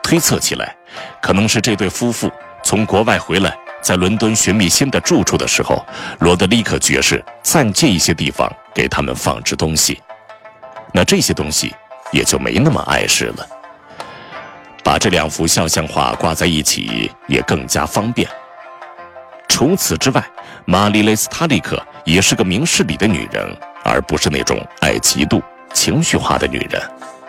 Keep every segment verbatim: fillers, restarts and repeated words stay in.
推测起来，可能是这对夫妇从国外回来，在伦敦寻觅新的住处的时候，罗德里克爵士暂借一些地方给他们放置东西，那这些东西也就没那么碍事了。把这两幅肖像画挂在一起也更加方便。除此之外，玛丽雷斯塔利克也是个明事理的女人，而不是那种爱嫉妒、情绪化的女人。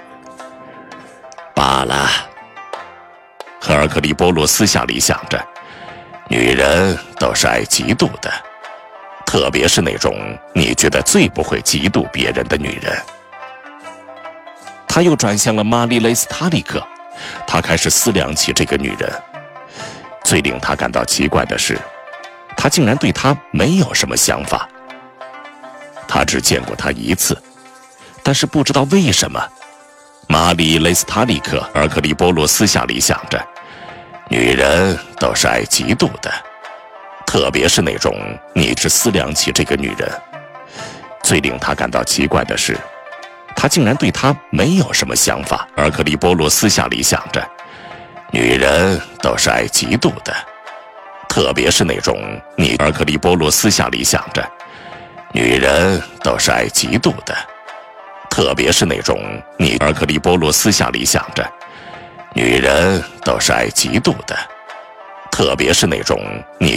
罢了，赫尔克里波罗私下里想着，女人都是爱嫉妒的，特别是那种你觉得最不会嫉妒别人的女人。他又转向了玛丽雷斯塔利克，他开始思量起这个女人。最令他感到奇怪的是，他竟然对她没有什么想法。他只见过她一次，但是不知道为什么，玛丽雷斯塔利克尔克里波罗私下里想着，女人都是爱嫉妒的，特别是那种你只思量起这个女人。最令他感到奇怪的是，他竟然对她没有什么想法。尔克里波罗私下里想着，女人都是爱嫉妒的，特别是那种你尔克里波罗私下里想着，女人都是爱嫉妒的，特别是那种你尔克里波罗私下里想着，女人都是爱嫉妒的，特别是那种你